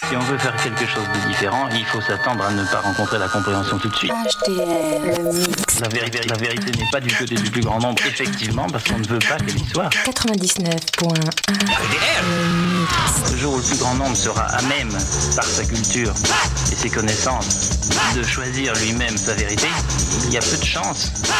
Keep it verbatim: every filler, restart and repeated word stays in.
Si on veut faire quelque chose de différent, il faut s'attendre à ne pas rencontrer la compréhension tout de suite. H T M, le mix. La vérité, la vérité n'est pas du côté du plus grand nombre, effectivement, parce qu'on ne veut pas qu'elle y soit. quatre-vingt-dix-neuf point un. Le jour où le plus grand nombre sera à même, par sa culture et ses connaissances, de choisir lui-même sa vérité, il y a peu de chances